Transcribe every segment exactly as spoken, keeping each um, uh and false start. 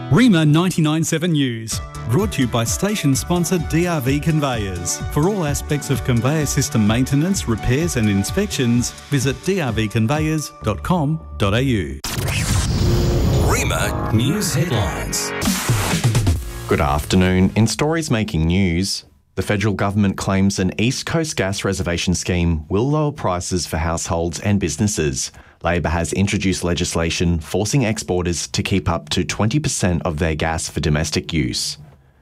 Rima ninety-nine point seven News, brought to you by station sponsor D R V Conveyors. For all aspects of conveyor system maintenance, repairs and inspections, visit d r v conveyors dot com dot a u. Rima News Headlines. Good afternoon. In stories making news, the federal government claims an East Coast gas reservation scheme will lower prices for households and businesses. Labor has introduced legislation forcing exporters to keep up to twenty percent of their gas for domestic use.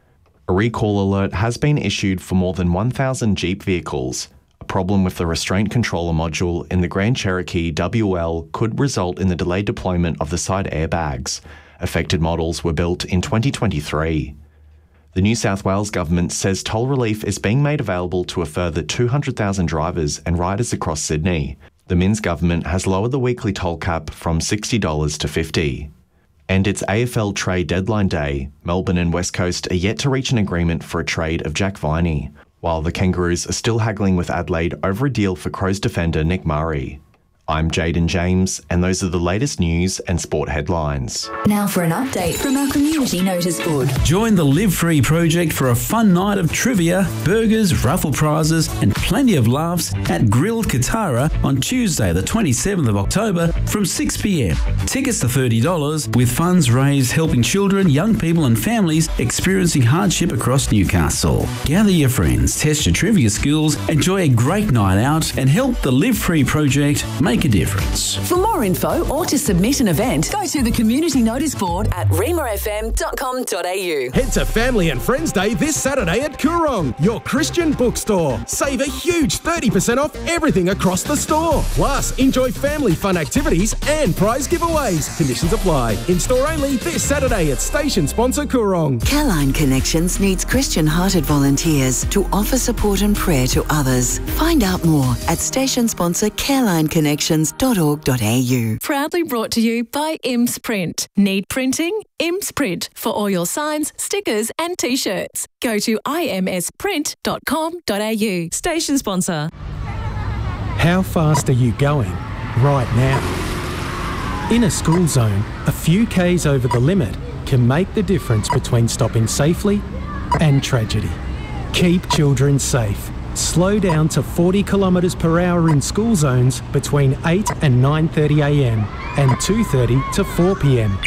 A recall alert has been issued for more than one thousand Jeep vehicles. A problem with the restraint controller module in the Grand Cherokee W L could result in the delayed deployment of the side airbags. Affected models were built in twenty twenty-three. The New South Wales government says toll relief is being made available to a further two hundred thousand drivers and riders across Sydney. The Minns government has lowered the weekly toll cap from sixty dollars to fifty dollars. And it's A F L trade deadline day. Melbourne and West Coast are yet to reach an agreement for a trade of Jack Viney, while the Kangaroos are still haggling with Adelaide over a deal for Crows defender Nick Murray. I'm Jaden James, and those are the latest news and sport headlines. Now for an update from our community notice board. Join the Live Free project for a fun night of trivia, burgers, raffle prizes and plenty of laughs at Grilled Katara on Tuesday the twenty-seventh of October from six p m. Tickets to thirty dollars, with funds raised helping children, young people and families experiencing hardship across Newcastle. Gather your friends, test your trivia skills, enjoy a great night out and help the Live Free project make a difference. For more info or to submit an event, go to the community notice board at rima f m dot com dot a u. Head to Family and Friends Day this Saturday at Coorong, your Christian bookstore. Save a huge thirty percent off everything across the store. Plus, enjoy family fun activities and prize giveaways. Conditions apply. In-store only this Saturday at station sponsor Coorong. Careline Connections needs Christian-hearted volunteers to offer support and prayer to others. Find out more at station sponsor careline connections dot org dot a u. Proudly brought to you by Imps Print. Need printing? Imps Print for all your signs, stickers and t-shirts. Go to i m s print dot com dot a u. Station sponsor. How fast are you going right now? In a school zone, a few k's over the limit can make the difference between stopping safely and tragedy. Keep children safe. Slow down to forty kilometres per hour in school zones between eight and nine thirty a m and two thirty to four p m.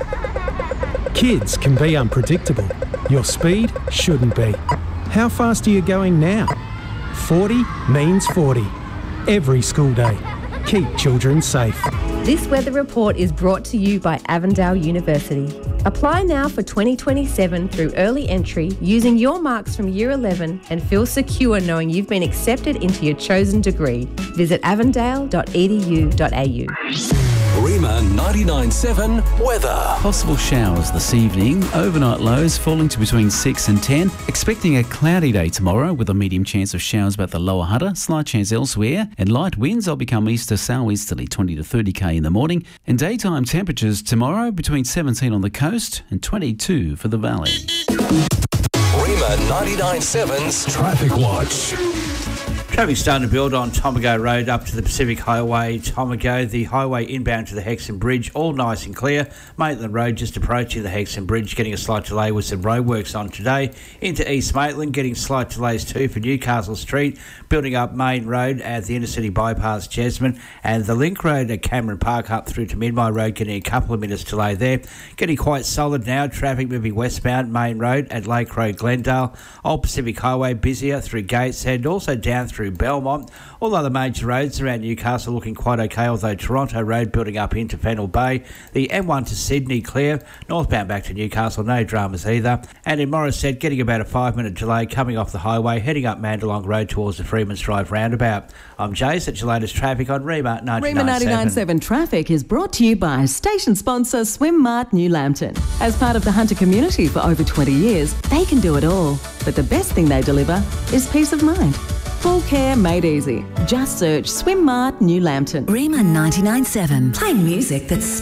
Kids can be unpredictable. Your speed shouldn't be. How fast are you going now? forty means forty. Every school day. Keep children safe. This weather report is brought to you by Avondale University. Apply now for twenty twenty-seven through early entry using your marks from Year eleven and feel secure knowing you've been accepted into your chosen degree. Visit avondale dot e d u dot a u. Rima ninety-nine point seven weather. Possible showers this evening, overnight lows falling to between six and ten. Expecting a cloudy day tomorrow with a medium chance of showers about the lower Hunter, slight chance elsewhere, and light winds will become east to southeasterly twenty to thirty k in the morning. And daytime temperatures tomorrow between seventeen on the coast and twenty-two for the valley. Rima ninety-nine point seven's Traffic Watch. Traffic starting to build on Tomago Road up to the Pacific Highway, Tomago, the highway inbound to the Hexham Bridge, all nice and clear. Maitland Road just approaching the Hexham Bridge, getting a slight delay with some roadworks on today. Into East Maitland, getting slight delays too for Newcastle Street, building up Main Road at the Intercity Bypass Jesmond, and the Link Road at Cameron Park up through to Midmay Road, getting a couple of minutes delay there. Getting quite solid now, traffic moving westbound Main Road at Lake Road, Glendale. Old Pacific Highway busier through Gateshead, also down through Belmont. All other major roads around Newcastle looking quite okay, although Toronto Road building up into Fennell Bay. The M one to Sydney clear, northbound back to Newcastle, no dramas either. And in Morisset, getting about a five minute delay coming off the highway, heading up Mandalong Road towards the Freeman's Drive roundabout. I'm Jace, at your latest traffic on Rima ninety-nine point seven. Rima ninety-nine point seven Traffic is brought to you by station sponsor Swim Mart New Lambton. As part of the Hunter community for over twenty years, they can do it all. But the best thing they deliver is peace of mind. Full care made easy. Just search Swim Mart New Lambton. Rima ninety-nine point seven. Playing music that's